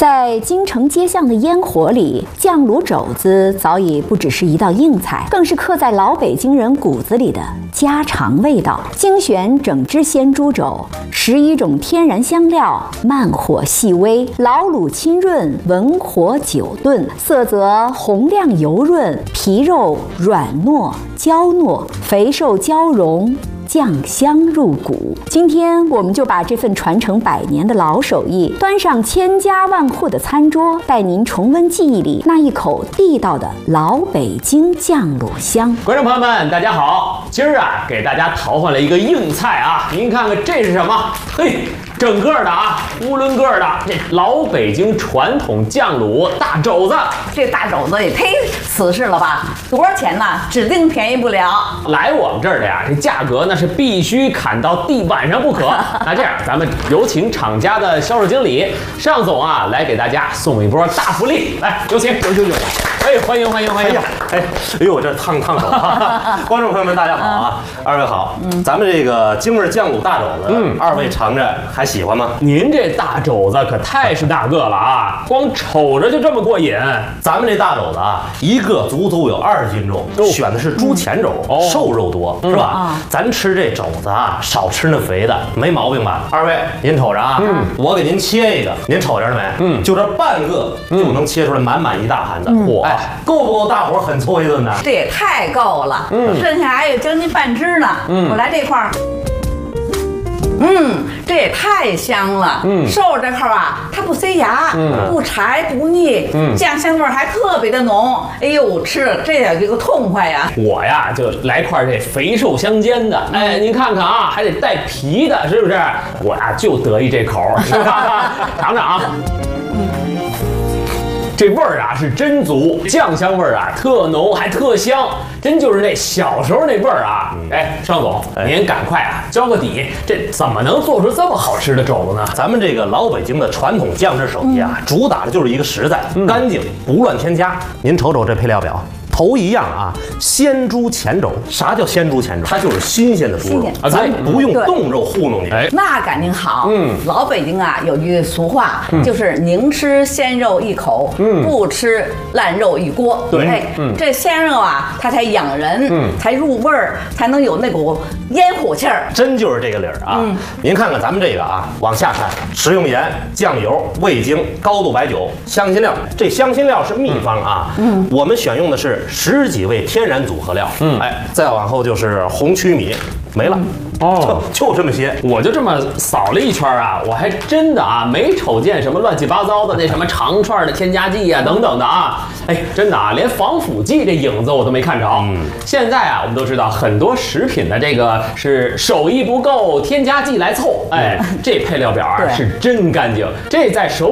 在京城街巷的烟火里，酱卤肘子早已不只是一道硬菜，更是刻在老北京人骨子里的家常味道。精选整只鲜猪肘，11种天然香料，慢火细煨，老卤亲润，文火久炖，色泽红亮油润，皮肉软糯娇糯，肥瘦交融，酱香入骨。今天我们就把这份传承100年的老手艺端上千家万户的餐桌，带您重温记忆里那一口地道的老北京酱卤香。 观众朋友们，大家好！今儿啊，给大家淘换了一个硬菜啊，您看看这是什么？嘿，整个的啊，乌伦个的这老北京传统酱卤大肘子。 这大肘子也忒瓷实了吧？多少钱呢？指定便宜不了。 来我们这儿的呀，这价格那是必须砍到地板上不可。那这样，咱们有请厂家的销售经理尚总啊，来给大家送一波大福利。来，有请。有。哎，欢迎！ 哎呦，这烫手啊！观众朋友们，大家好啊！二位好，咱们这个京味酱卤大肘子，二位尝着还喜欢吗？ 您这大肘子可太是大个了啊，光瞅着就这么过瘾。 咱们这大肘子啊，一个足足有20斤重，选的是猪前肘，瘦肉多，是吧？咱吃这肘子啊，少吃那肥的，没毛病吧？二位，您瞅着啊，我给您切一个，您瞅着了没？就这半个就能切出来满一大盘子。嚯！够不够大伙很凑一顿呢？ 这也太够了，剩下还有将近半只呢。我来这块儿。这也太香了。瘦这块啊，它不塞牙，不柴不腻，酱香味还特别的浓。哎呦，吃了这也一个痛快呀！ 我呀就来块这肥瘦相间的，哎，您看看啊，还得带皮的，是不是？我呀就得意这口，是吧？尝尝啊。这味儿啊是真足，酱香味儿啊特浓还特香，真就是那小时候那味儿啊！哎，尚总，您赶快啊交个底，这怎么能做出这么好吃的肘子呢？ 咱们这个老北京的传统酱汁手艺啊，主打的就是一个实在、干净，不乱添加。您瞅瞅这配料表。头一样啊，鲜猪前肘。啥叫鲜猪前肘？它就是新鲜的猪肉，咱不用冻肉糊弄你。 那肯定好。老北京啊有句俗话，就是宁吃鲜肉一口，不吃烂肉一锅。对，这鲜肉啊，它才养人，才入味儿，才能有那股烟火气儿。 真就是这个理儿啊！您看看咱们这个啊，往下看，食用盐、酱油、味精、高度白酒、香辛料。这香辛料是秘方啊，我们选用的是10几味天然组合料，再往后就是红曲米，没了，就这么些。 我就这么扫了一圈啊，我还真的啊没瞅见什么乱七八糟的那什么长串的添加剂啊等等的啊，哎，真的啊，连防腐剂这影子我都没看着。现在啊，我们都知道很多食品的这个是手艺不够，添加剂来凑，哎，这配料表啊是真干净，这在手